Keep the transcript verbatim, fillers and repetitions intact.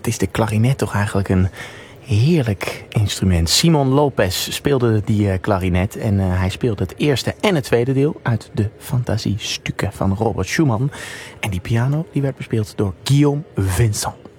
wat is de klarinet toch eigenlijk een heerlijk instrument. Simon Lopez speelde die uh, klarinet en uh, hij speelde het eerste en het tweede deel uit de Fantasiestukken van Robert Schumann. En die piano die werd bespeeld door Guillaume Vincent.